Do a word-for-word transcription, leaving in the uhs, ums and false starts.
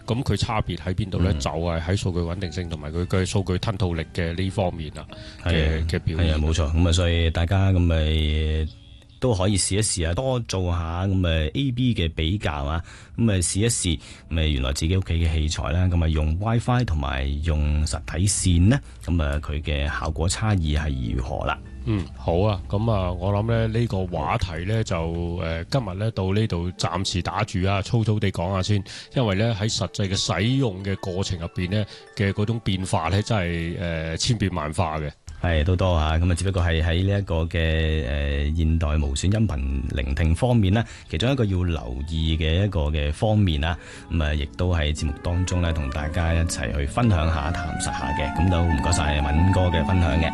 咁佢差別喺邊度咧？就係喺數據穩定性同埋佢嘅數據吞吐力嘅呢方面啦嘅嘅表現。 係啊，冇錯。咁啊，所以大家咁咪都可以試一試啊，多做下咁誒 A B 嘅比較啊，咁誒試一試咁誒原來自己屋企嘅器材啦，咁啊用 WiFi 同埋用實體線呢，咁啊佢嘅效果差異係如何啦？ 嗯，好啊，咁啊，我諗咧呢個話題咧就誒、呃、今日咧到呢度暫時打住啊，粗粗地講下先，因為咧喺實際嘅使用嘅過程入邊咧嘅嗰種變化咧真係誒、呃、千變萬化嘅。 係都多嚇，咁啊，只不過係喺呢一個嘅誒、呃、現代無損音頻聆聽方面呢，其中一個要留意嘅一個嘅方面啊，咁啊，亦都喺節目當中咧，同大家一齊去分享下、談實下嘅，咁都唔該晒敏哥嘅分享嘅。